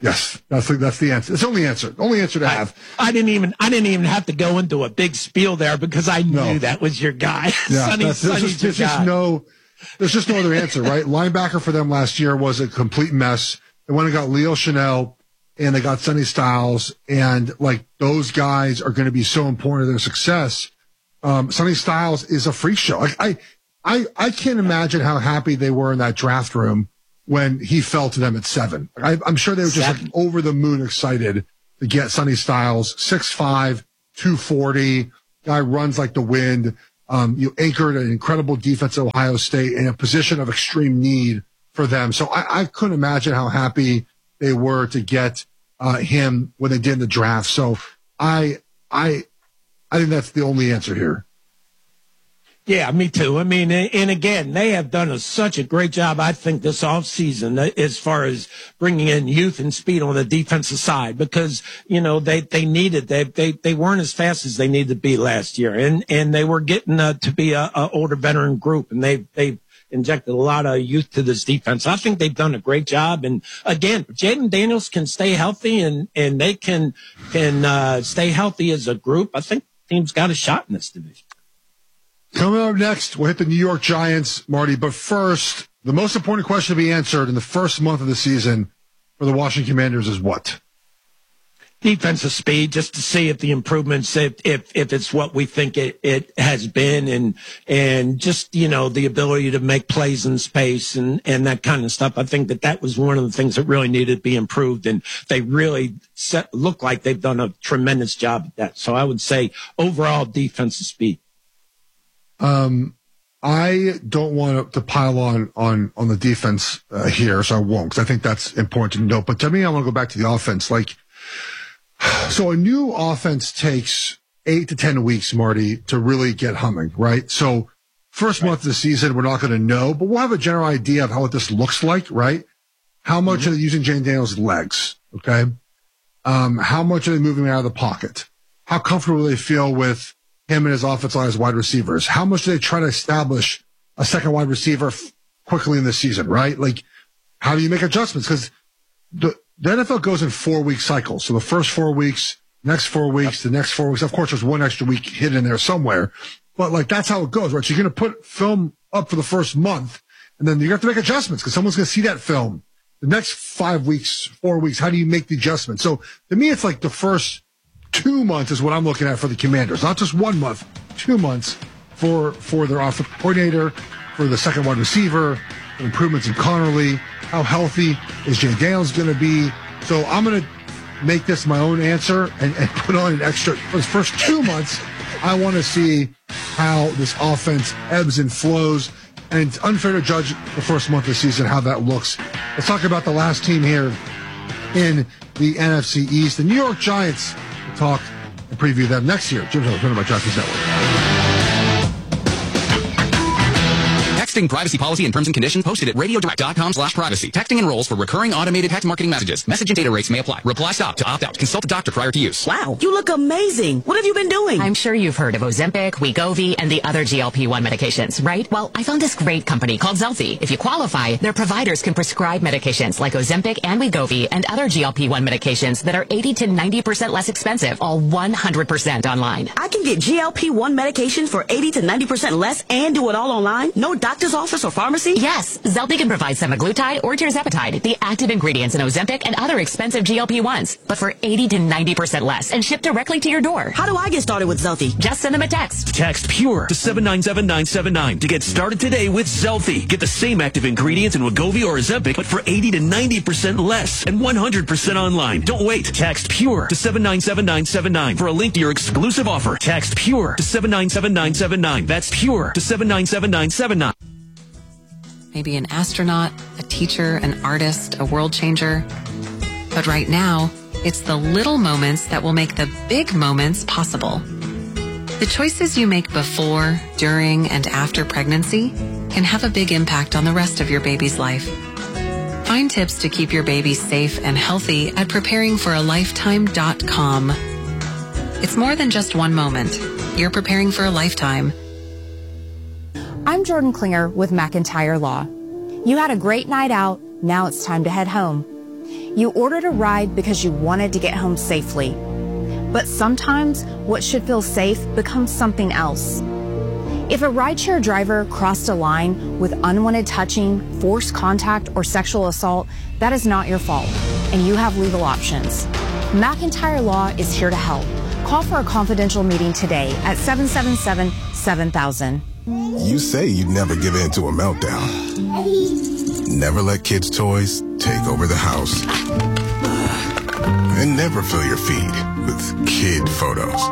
Yes, that's the, that's the answer. It's the only answer. The only answer to have. I, I didn't even I didn't even have to go into a big spiel there because I knew No. that was your guy. Yeah, Sonny, that's, there's, Sonny's just, there's your just guy. no, there's just no other answer, right? Linebacker for them last year was a complete mess. They went and got Leo Chanel, and they got Sonny Styles, and like those guys are going to be so important to their success. Um, Sonny Styles is a freak show. Like I, I, I can't imagine how happy they were in that draft room when he fell to them at seven. I, I'm sure they were just like over the moon excited to get Sonny Styles, six five, two forty, guy runs like the wind. Um, you anchored an incredible defense at Ohio State in a position of extreme need for them. So I, I couldn't imagine how happy they were to get uh, him when they did in the draft. So I, I, I think that's the only answer here. Yeah, me too. I mean, and again, they have done a, such a great job, I think, this offseason as far as bringing in youth and speed on the defensive side because, you know, they, they needed, they, they, they weren't as fast as they needed to be last year. And, and they were getting uh, to be a, a older veteran group, and they, they injected a lot of youth to this defense. I think they've done a great job. And again, Jaden Daniels can stay healthy and, and they can, can uh, stay healthy as a group. I think the team's got a shot in this division. Coming up next, we'll hit the New York Giants, Marty. But first, the most important question to be answered in the first month of the season for the Washington Commanders is what? Defensive speed, just to see if the improvements, if if, if it's what we think it, it has been, and and just, you know, the ability to make plays in space and, and that kind of stuff. I think that that was one of the things that really needed to be improved, and they really set, look like they've done a tremendous job at that. So I would say overall defensive speed. Um, I don't want to pile on on on the defense uh, here, so I won't, because I think that's important to note. But to me, I want to go back to the offense. Like, so a new offense takes eight to ten weeks, Marty, to really get humming, right? So first month of the season, we're not going to know, but we'll have a general idea of how what this looks like, right? How much mm-hmm. are they using Jane Daniels' legs? Okay, um, how much are they moving out of the pocket? How comfortable do they feel with him and his offensive line as wide receivers? How much do they try to establish a second wide receiver f- quickly in the season, right? Like, how do you make adjustments? Because the, the N F L goes in four-week cycles. So the first four weeks, next four weeks, the next four weeks. Of course, there's one extra week hidden in there somewhere. But, like, that's how it goes, right? So you're going to put film up for the first month, and then you have to make adjustments because someone's going to see that film. The next five weeks, four weeks, how do you make the adjustments? So to me, it's like the first two months is what I'm looking at for the Commanders. Not just one month, two months for for their offensive coordinator, for the second wide receiver, for improvements in Connerly. How healthy is Jay Daniels going to be? So I'm going to make this my own answer and, and put on an extra. For the first two months, I want to see how this offense ebbs and flows. And it's unfair to judge the first month of the season how that looks. Let's talk about the last team here in the N F C East, the New York Giants. We'll talk and preview them next year. Jim Hill, presented by DraftKings Network. Texting privacy policy and terms and conditions posted at radiodirect.com slash privacy. Texting enrolls for recurring automated text marketing messages. Message and data rates may apply. Reply stop to opt out. Consult a doctor prior to use. Wow, you look amazing. What have you been doing? I'm sure you've heard of Ozempic, Wegovy, and the other G L P one medications, right? Well, I found this great company called Zelfie. If you qualify, their providers can prescribe medications like Ozempic and Wegovy and other G L P one medications that are eighty to ninety percent less expensive, all one hundred percent online. I can get G L P one medications for eighty to ninety percent less and do it all online? No doctor's office or pharmacy? Yes, Zelfie can provide semaglutide or tirzepatide, the active ingredients in Ozempic and other expensive G L P ones, but for eighty to ninety percent less and shipped directly to your door. How do I get started with Zelfie? Just send them a text. Text PURE to seven nine seven nine seven nine to get started today with Zelfie. Get the same active ingredients in Wegovy or Ozempic, but for eighty to ninety percent less and one hundred percent online. Don't wait. Text PURE to seven nine seven nine seven nine for a link to your exclusive offer. Text PURE to seven nine seven nine seven nine. That's PURE to seven nine seven nine seven nine. Maybe an astronaut, a teacher, an artist, a world changer. But right now, it's the little moments that will make the big moments possible. The choices you make before, during, and after pregnancy can have a big impact on the rest of your baby's life. Find tips to keep your baby safe and healthy at preparing for a lifetime dot com. It's more than just one moment. You're preparing for a lifetime. I'm Jordan Klinger with McIntyre Law. You had a great night out. Now it's time to head home. You ordered a ride because you wanted to get home safely. But sometimes what should feel safe becomes something else. If a rideshare driver crossed a line with unwanted touching, forced contact, or sexual assault, that is not your fault, and you have legal options. McIntyre Law is here to help. Call for a confidential meeting today at seven seven seven, seven thousand. You say you'd never give in to a meltdown. Never let kids' toys take over the house. And never fill your feed with kid photos.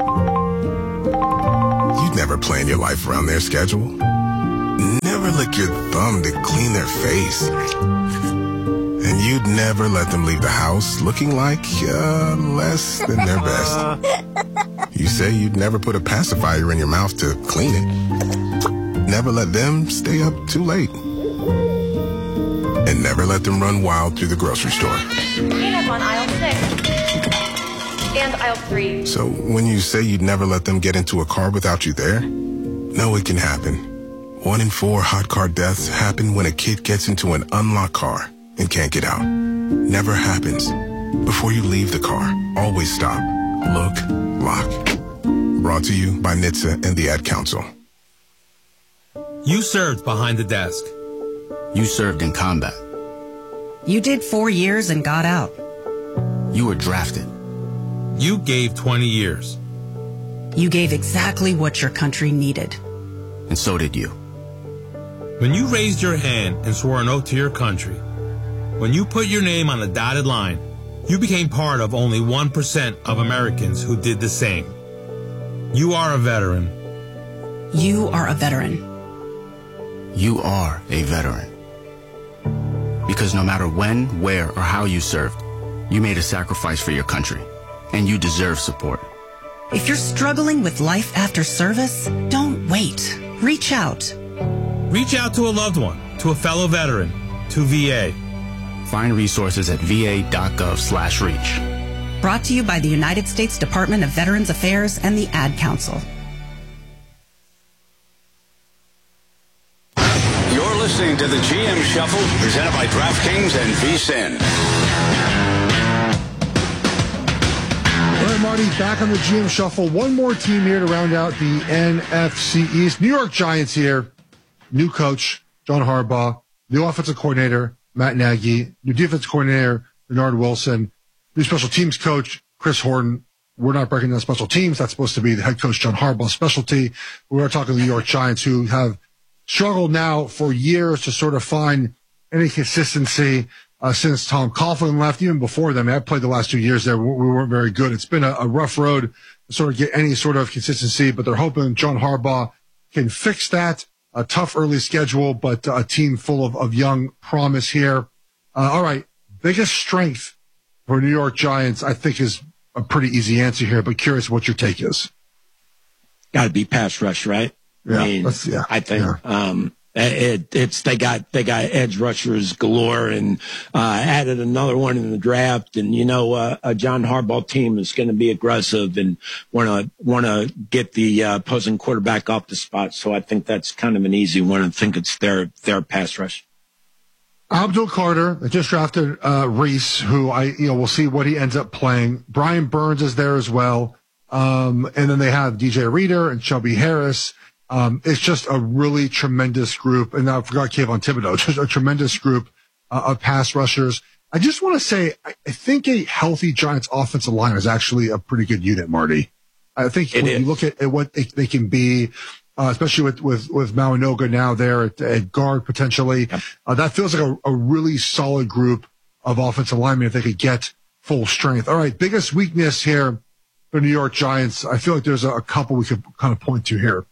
You'd never plan your life around their schedule. Never lick your thumb to clean their face. And you'd never let them leave the house looking like uh, less than their best. You say you'd never put a pacifier in your mouth to clean it. Never let them stay up too late. And never let them run wild through the grocery store. Peanut on aisle six. And aisle three. So when you say you'd never let them get into a car without you there, no, it can happen. One in four hot car deaths happen when a kid gets into an unlocked car and can't get out. Never happens. Before you leave the car, always stop, look, lock. Brought to you by N H T S A and the Ad Council. You served behind the desk. You served in combat. You did four years and got out. You were drafted. You gave twenty years. You gave exactly what your country needed. And so did you. When you raised your hand and swore an oath to your country, when you put your name on the dotted line, you became part of only one percent of Americans who did the same. You are a veteran. You are a veteran. You are a veteran. Because no matter when, where, or how you served, you made a sacrifice for your country, and you deserve support. If you're struggling with life after service, don't wait. Reach out. Reach out to a loved one, to a fellow veteran, to V A. Find resources at va.gov slash reach. Brought to you by the United States Department of Veterans Affairs and the Ad Council. You're listening to the G M Shuffle, presented by DraftKings and V S I N. All right, Marty, back on the G M Shuffle. One more team here to round out the N F C East. New York Giants here. New coach, John Harbaugh. New offensive coordinator, Matt Nagy. New defense coordinator, Bernard Wilson. New special teams coach, Chris Horton. We're not breaking down special teams. That's supposed to be the head coach, John Harbaugh's specialty. We are talking the New York Giants, who have struggled now for years to sort of find any consistency uh, since Tom Coughlin left. Even before them, I played the last two years there. We weren't very good. It's been a, a rough road to sort of get any sort of consistency, but they're hoping John Harbaugh can fix that. A tough early schedule, but a team full of, of young promise here. Uh, all right. Biggest strength for New York Giants, I think, is a pretty easy answer here, but curious what your take is. Got to be pass rush, right? Yeah, I mean, yeah, I think, yeah. um, it, it's, they got, they got edge rushers galore and, uh, added another one in the draft. And, you know, uh, a John Harbaugh team is going to be aggressive and want to, want to get the uh, opposing quarterback off the spot. So I think that's kind of an easy one. I think it's their, their pass rush. Abdul Carter, they just drafted, uh, Reese, who I, you know, we'll see what he ends up playing. Brian Burns is there as well. Um, and then they have D J Reader and Shelby Harris. Um, it's just a really tremendous group. And I forgot Kayvon Thibodeau, just a tremendous group uh, of pass rushers. I just want to say, I, I think a healthy Giants offensive line is actually a pretty good unit, Marty. I think it when is. you look at, at what they, they can be, uh, especially with, with, with Mauanoga now there at, at guard potentially, yep. uh, that feels like a, a really solid group of offensive linemen if they could get full strength. All right. Biggest weakness here for New York Giants. I feel like there's a, a couple we could kind of point to here.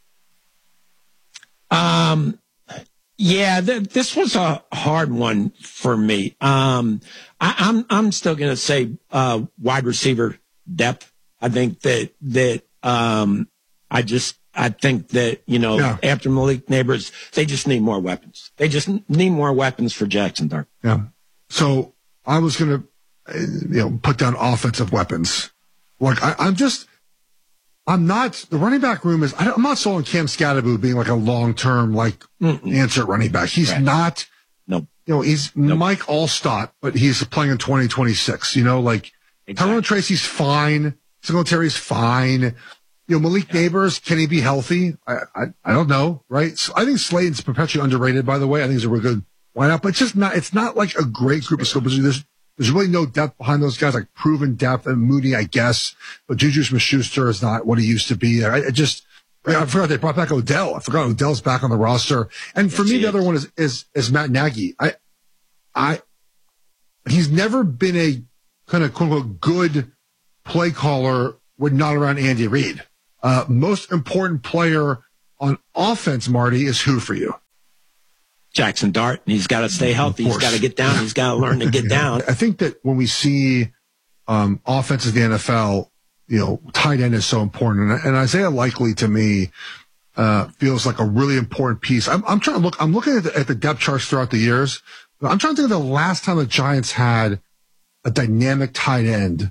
Um, yeah, th- this was a hard one for me. Um, I, I'm, I'm still going to say, uh, wide receiver depth. I think that, that, um, I just, I think that, you know, yeah. after Malik Neighbors, they just need more weapons. They just need more weapons for Jackson Dart. Yeah. So I was going to, you know, put down offensive weapons. Like I, I'm just, I'm not, the running back room is, I'm not sold on Cam Scatterbo being like a long-term, like, Mm-mm. answer at running back. He's right. not no. you know, he's nope. Mike Allstott, but he's playing in twenty twenty-six. You know, like exactly. Tyrone Tracy's fine. Singletary's fine. You know, Malik yeah. Neighbors, can he be healthy? I, I I don't know, right? So I think Slayton's perpetually underrated, by the way. I think he's a really good lineup, but it's just not, it's not like a great group of skill positions. There's, there's really no depth behind those guys, like proven depth. And Mooney, I guess, but Juju Smith-Schuster is not what he used to be. I, I just, I forgot they brought back Odell. I forgot Odell's back on the roster. And for me, the other one is, is, is Matt Nagy. I, I, he's never been a kind of quote unquote good play caller when not around Andy Reid. Uh, most important player on offense, Marty, is who for you? Jackson Dart. And he's got to stay healthy. He's got to get down. He's got to learn to get down. I think that when we see, um, offenses in the N F L, you know, tight end is so important. And, and Isaiah Likely to me, uh, feels like a really important piece. I'm, I'm trying to look, I'm looking at the, at the depth charts throughout the years. I'm trying to think of the last time the Giants had a dynamic tight end.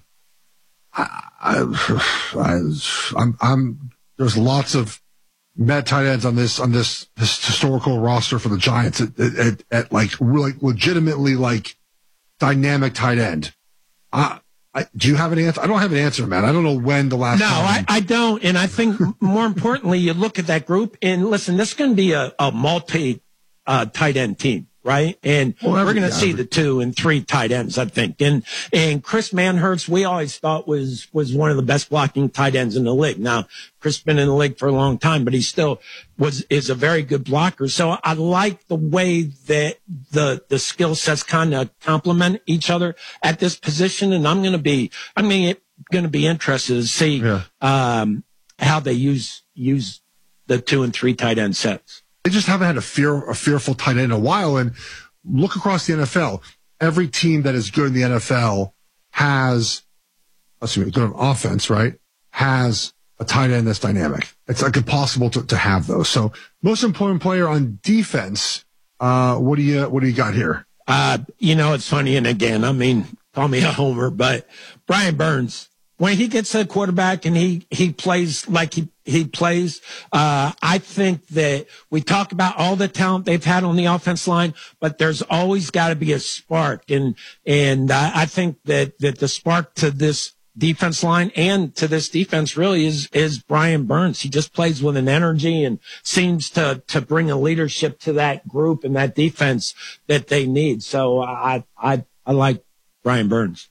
I, I, I, I'm, I'm, there's lots of mad tight ends on this, on this, this historical roster for the Giants at, at, at like really legitimately like dynamic tight end. Uh, I, do you have an answer? I don't have an answer, man. I don't know when the last no, time. I, I don't. And I think more importantly, you look at that group and listen, this is going to be a, a multi, uh, tight end team. Right. And well, we're going to yeah, see the two and three tight ends, I think. And, and Chris Manhertz, we always thought was, was one of the best blocking tight ends in the league. Now, Chris been in the league for a long time, but he still was, is a very good blocker. So I like the way that the, the skill sets kind of complement each other at this position. And I'm going to be, I mean, going to be interested to see, yeah. um, how they use, use the two and three tight end sets. They just haven't had a fear, a fearful tight end in a while. And look across the N F L. Every team that is good in the N F L has, assuming good on offense, right, has a tight end that's dynamic. It's like impossible to, to have those. So most important player on defense. Uh, what do you, what do you got here? Uh, you know, it's funny. And again, I mean, call me a homer, but Brian Burns, when he gets a quarterback and he, he plays like he, he plays, uh, I think that we talk about all the talent they've had on the offense line, but there's always got to be a spark. And, and uh, I think that, that the spark to this defense line and to this defense really is, is Brian Burns. He just plays with an energy and seems to, to bring a leadership to that group and that defense that they need. So I, I, I like Brian Burns.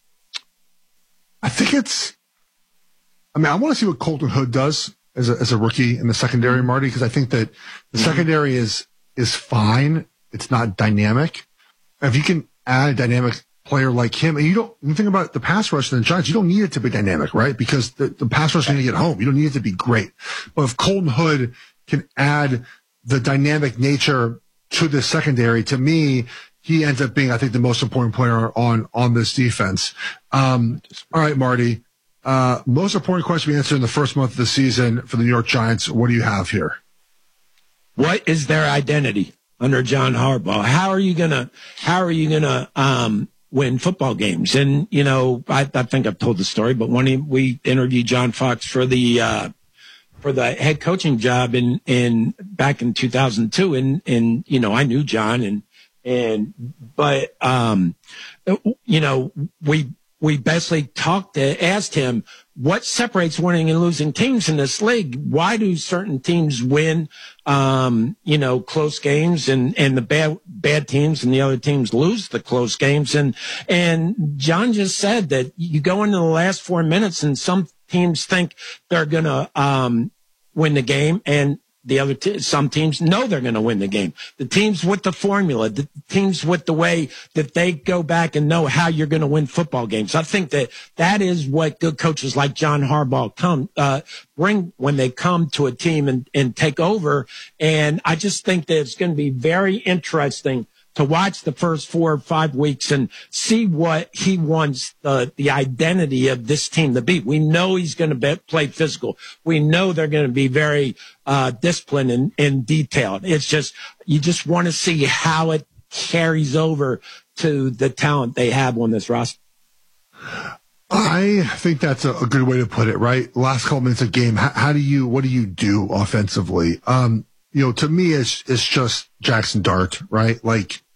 I think it's, I mean, I want to see what Colton Hood does as a, as a rookie in the secondary, Marty, because I think that the mm-hmm. secondary is, is fine. It's not dynamic. If you can add a dynamic player like him, and you don't, you think about the pass rush in the Giants, you don't need it to be dynamic, right? Because the, the pass rush is going to get home. You don't need it to be great. But if Colton Hood can add the dynamic nature to the secondary, to me, he ends up being, I think, the most important player on, on this defense. Um, all right, Marty. Uh, most important question we answered in the first month of the season for the New York Giants. What do you have here? What is their identity under John Harbaugh? How are you gonna, how are you gonna, um, win football games? And, you know, I, I think I've told the story, but when he, we interviewed John Fox for the, uh, for the head coaching job in, in back in two thousand two. And, and, you know, I knew John and, and, but, um, you know, we, we basically talked to, asked him what separates winning and losing teams in this league. Why do certain teams win, um, you know, close games and, and the bad, bad teams and the other teams lose the close games? And, and John just said that you go into the last four minutes and some teams think they're going to, um, win the game, and the other t- some teams know they're going to win the game. The teams with the formula, the teams with the way that they go back and know how you're going to win football games. I think that that is what good coaches like John Harbaugh come uh bring when they come to a team and, and take over. And I just think that it's going to be very interesting to watch the first four or five weeks and see what he wants the, the identity of this team to be. We know he's going to be, play physical. We know they're going to be very, uh, disciplined and, and detailed. It's just, you just want to see how it carries over to the talent they have on this roster. I think that's a, a good way to put it, right? Last couple minutes of game. How, how do you, what do you do offensively? Um, you know, to me, it's, it's just Jackson Dart, right? Like,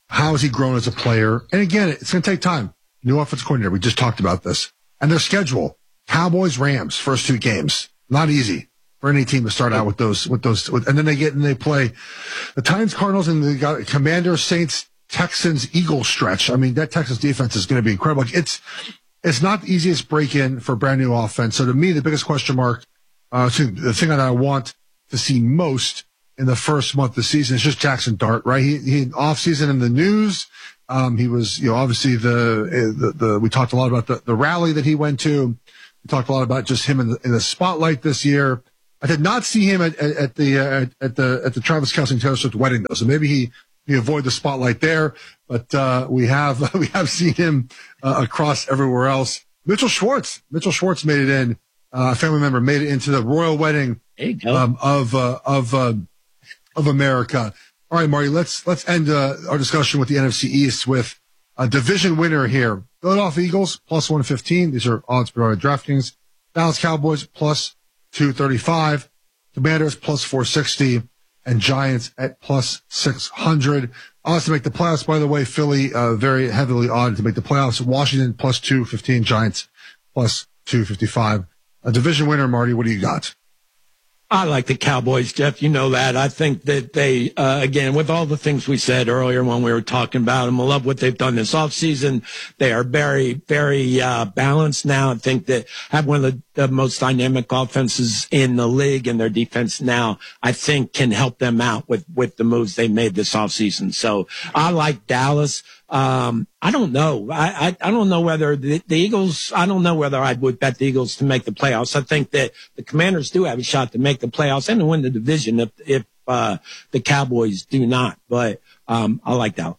How has he grown as a player? And again, it's going to take time. New offensive coordinator. We just talked about this. And their schedule: Cowboys, Rams, first two games. Not easy for any team to start out with those, with those, with, and then they get and they play the Titans, Cardinals, and they got Commanders, Saints, Texans, Eagles stretch. I mean, that Texas defense is going to be incredible. It's, it's not the easiest break in for a brand new offense. So to me, the biggest question mark, uh, the thing that I want to see most in the first month of the season is just Jackson Dart, right? He, he off season in the news. Um, he was, you know, obviously the, the, the, we talked a lot about the, the rally that he went to. We talked a lot about just him in the, in the spotlight this year. I did not see him at, at, at the, uh, at the, at the Travis Kelce and Taylor Swift wedding though. So maybe he, he avoided the spotlight there, but, uh, we have, we have seen him, uh, across everywhere else. Mitchell Schwartz, Mitchell Schwartz made it in, uh, a family member made it into the royal wedding, um, of, uh, of, uh, of America. All right, Marty, let's, let's end, uh, our discussion with the N F C East with a division winner here. Philadelphia Eagles, plus one fifteen. These are odds provided by DraftKings. Dallas Cowboys, plus two thirty-five. Commanders, plus four sixty. And Giants at plus six hundred. Odds to make the playoffs, by the way, Philly, uh, very heavily odded to make the playoffs. Washington, plus two fifteen. Giants, plus two fifty-five. A division winner, Marty, what do you got? I like the Cowboys, Jeff. You know that. I think that they, uh, again, with all the things we said earlier when we were talking about them, I love what they've done this offseason. They are very, very, uh, balanced now. I think that have one of the, the most dynamic offenses in the league, and their defense now, I think, can help them out with, with the moves they made this offseason. So I like Dallas. Um, I don't know. I, I, I don't know whether the, the Eagles, I don't know whether I would bet the Eagles to make the playoffs. I think that the Commanders do have a shot to make the playoffs and to win the division if, if, uh, the Cowboys do not. But, um, I like that.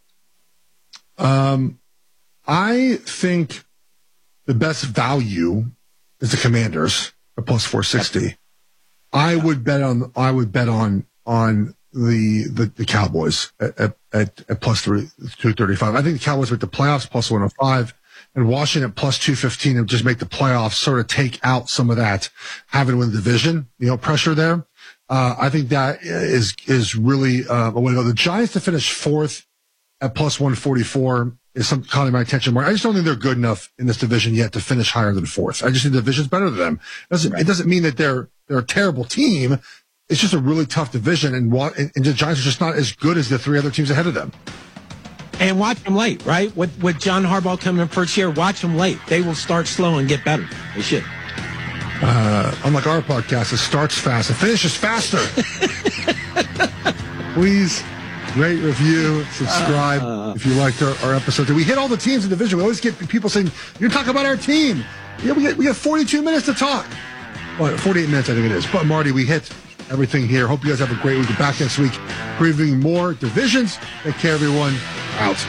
Um, I think the best value is the Commanders at plus four sixty. I would bet on, I would bet on, on, the, the, the Cowboys at, at, at, at plus three, two thirty-five. I think the Cowboys make the playoffs plus one oh five, and Washington plus two fifteen and just make the playoffs, sort of take out some of that having to win the division, you know, pressure there. Uh, I think that is, is really, uh, a way to go. The Giants to finish fourth at plus one forty-four is something calling my attention more. I just don't think they're good enough in this division yet to finish higher than fourth. I just think the division's better than them. It doesn't, it doesn't mean that they're, they're a terrible team. It's just a really tough division, and, and the Giants are just not as good as the three other teams ahead of them. And watch them late, right? With with John Harbaugh coming in first year, watch them late. They will start slow and get better. They should. Uh, unlike our podcast, it starts fast. It finishes faster. Please rate, review, subscribe uh, if you liked our, our episode. We hit all the teams in the division. We always get people saying, you're talking about our team. Yeah, we get, we got forty-two minutes to talk. Well, forty-eight minutes, I think it is. But, Marty, we hit everything here. Hope you guys have a great week. We're back next week previewing more divisions. Take care, everyone. Out.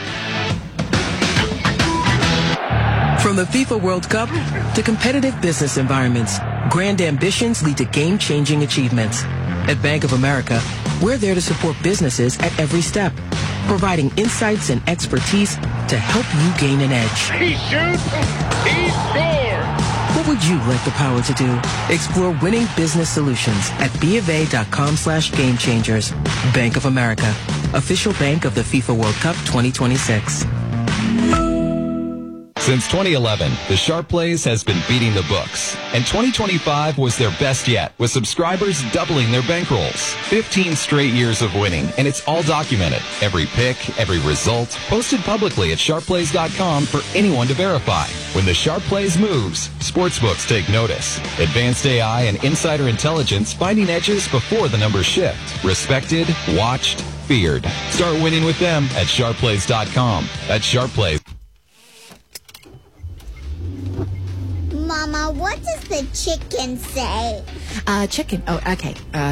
From the FIFA World Cup to competitive business environments, grand ambitions lead to game-changing achievements. At Bank of America, we're there to support businesses at every step, providing insights and expertise to help you gain an edge. He shoots, he scores! What would you like the power to do? Explore winning business solutions at BofA.com slash game changers. Bank of America, official bank of the FIFA World Cup twenty twenty-six. Since twenty eleven, the Sharp Plays has been beating the books, and twenty twenty-five was their best yet, with subscribers doubling their bankrolls. fifteen straight years of winning, and it's all documented. Every pick, every result, posted publicly at sharp plays dot com for anyone to verify. When the Sharp Plays moves, sportsbooks take notice. Advanced A I and insider intelligence finding edges before the numbers shift. Respected, watched, feared. Start winning with them at sharp plays dot com. That's Sharp Plays. Mama, what does the chicken say? Uh, chicken. Oh, okay. Uh.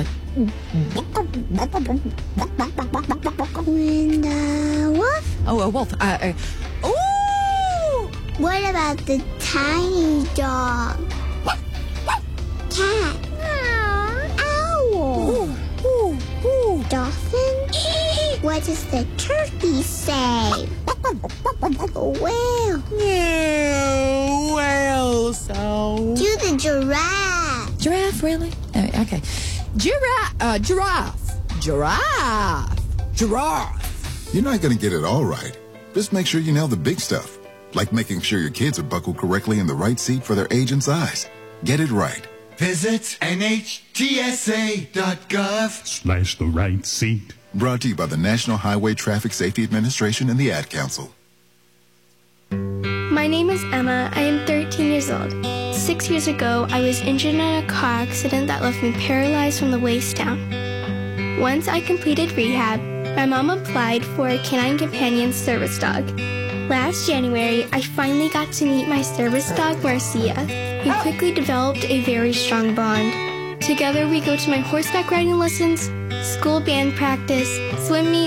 When the wolf? Oh, a wolf. Uh. uh ooh! What about the tiny dog? Cat? Owl? Ooh, ooh, ooh. Dolphin? What does the turkey say? Whale? Yeah, whale sound. Do the giraffe. Giraffe, really? Uh, okay. Giraffe. Uh, giraffe. Giraffe. Giraffe. You're not going to get it all right. Just make sure you nail the big stuff, like making sure your kids are buckled correctly in the right seat for their age and size. Get it right. Visit N H T S A dot gov slash the right seat. Brought to you by the National Highway Traffic Safety Administration and the Ad Council. My name is Emma. I am thirteen years old. Six years ago, I was injured in a car accident that left me paralyzed from the waist down. Once I completed rehab, my mom applied for a Canine Companion service dog. Last January, I finally got to meet my service dog, Marcia. We quickly developed a very strong bond. Together, we go to my horseback riding lessons, school band practice, swim meet,